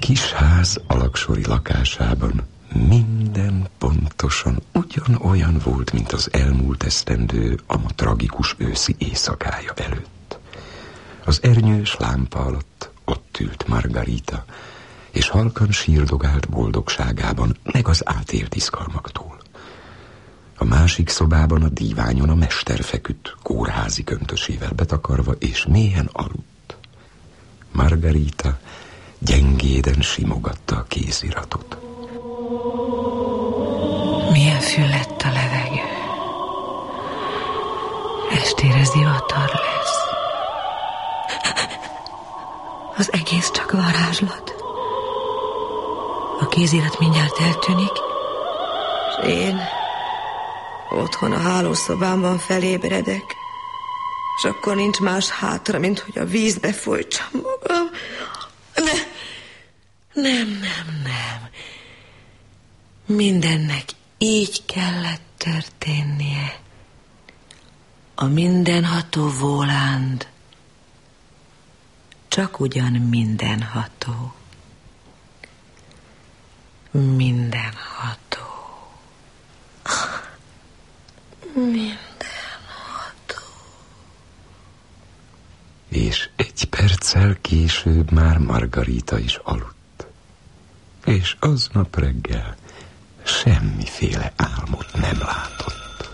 kis ház alaksori lakásában minden pontosan ugyanolyan volt, mint az elmúlt esztendő a tragikus őszi éjszakája előtt. Az ernyős lámpa alatt ott ült Margarita, és halkan sírdogált boldogságában, meg az átélt izgalmaktól. A másik szobában a díványon a mester feküdt, kórházi köntösével betakarva, és méhen aludt. Margarita gyengéden simogatta a kéziratot. Milyen füllett a levegő. Estére zivatar lesz. Az egész csak varázslat. A kézirat mindjárt eltűnik, és én otthon a hálószobámban felébredek, és akkor nincs más hátra, mint hogy a vízbe folytsam magam. Nem. Mindennek így kellett történnie. A mindenható Voland csak ugyan mindenható. Mindenható. És egy perccel később már Margarita is aludt. És aznap reggel semmiféle álmot nem látott.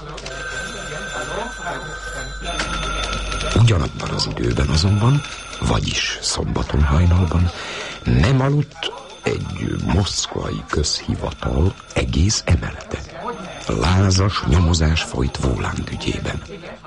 Ugyanabban az időben azonban, vagyis szombaton hajnalban nem aludt egy moszkvai közhivatal egész emelete. Lázas nyomozás folyt Voland ügyében.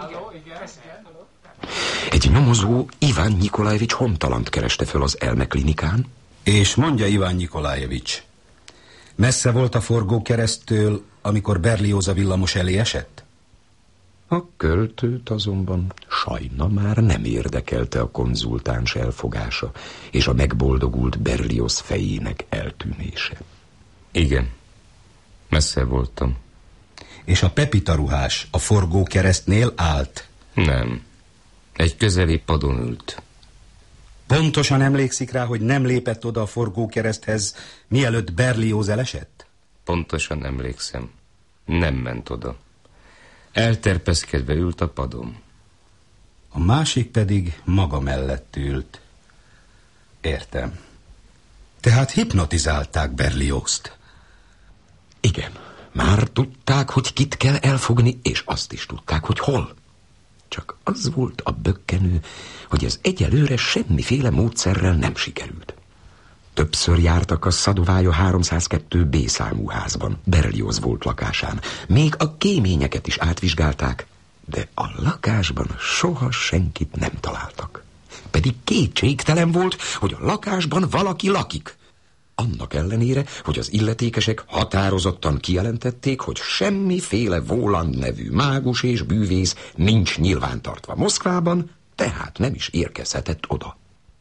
Egy nyomozó Iván Nikolajevics Hontalant kereste föl az elmeklinikán. És mondja, Iván Nikolajevics, messze volt a forgókereszttől, amikor Berlioz a villamos elé esett? A költőt azonban sajna már nem érdekelte a konzultáns elfogása és a megboldogult Berlioz fejének eltűnése. Igen, messze voltam. És a Pepita ruhás a forgókeresztnél állt? Nem, egy közeli padon ült. Pontosan emlékszik rá, hogy nem lépett oda a forgókereszthez, mielőtt Berlioz elesett? Pontosan emlékszem. Nem ment oda. Elterpeszkedve ült a padon. A másik pedig maga mellett ült. Értem. Tehát hipnotizálták Berliozt. Igen, már tudták, hogy kit kell elfogni, és azt is tudták, hogy hol. Csak az volt a bökkenő, hogy ez egyelőre semmiféle módszerrel nem sikerült. Többször jártak a Szadovája 302B számú házban, Berlioz volt lakásán. Még a kéményeket is átvizsgálták, de a lakásban soha senkit nem találtak. Pedig kétségtelen volt, hogy a lakásban valaki lakik. Annak ellenére, hogy az illetékesek határozottan kijelentették, hogy semmiféle Voland nevű mágus és bűvész nincs nyilvántartva Moszkvában, tehát nem is érkezhetett oda.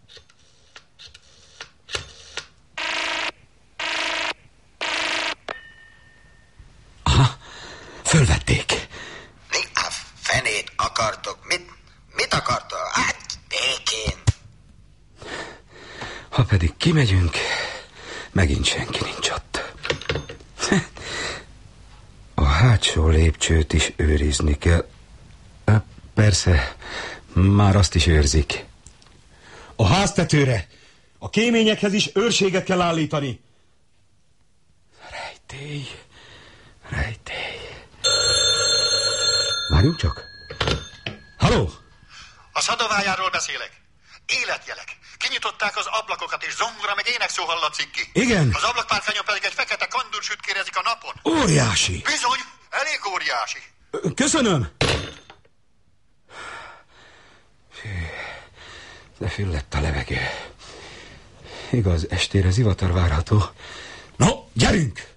Aha, fölvették. Mi a fenét akartok? Mit akartok? Hát, békén. Ha pedig kimegyünk, megint senki nincs ott. A hátsó lépcsőt is őrizni kell. Persze, már azt is őrzik. A háztetőre, a kéményekhez is őrséget kell állítani. Rejtély. Várjunk csak. Halló? A Szadovájáról beszélek. Életjelek. Kinyitották az ablakokat, és zongora meg énekszó hallatszik ki. Igen. Az ablakpárkányon pedig egy fekete kandúr sütkérezik a napon. Óriási. Bizony, elég óriási. Köszönöm. De füllett a levegő. Igaz, estére zivatar várható. No, gyerünk!